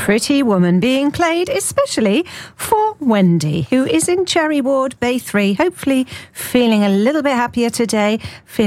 Pretty Woman being played especially for Wendy, who is in Cherry Ward, Bay 3, hopefully feeling a little bit happier today,